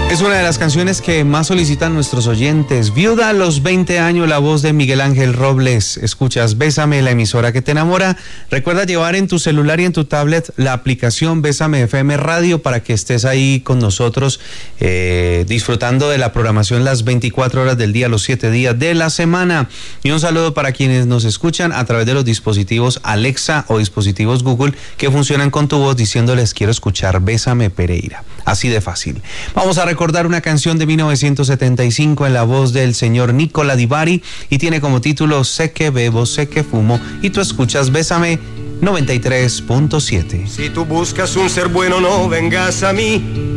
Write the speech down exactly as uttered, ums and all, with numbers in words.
Es una de las canciones que más solicitan nuestros oyentes. Viuda a los veinte años, la voz de Miguel Ángel Robles. Escuchas Bésame, la emisora que te enamora. Recuerda llevar en tu celular y en tu tablet la aplicación Bésame F M Radio para que estés ahí con nosotros eh, disfrutando de la programación las veinticuatro horas del día, los siete días de la semana. Y un saludo para quienes nos escuchan a través de los dispositivos Alexa o dispositivos Google que funcionan con tu voz diciéndoles quiero escuchar Bésame Pereira. Así de fácil. Vamos a recordar una canción de mil novecientos setenta y cinco en la voz del señor Nicola Di Bari y tiene como título Sé que bebo, sé que fumo y tú escuchas Bésame noventa y tres punto siete. Si tú buscas un ser bueno, no vengas a mí.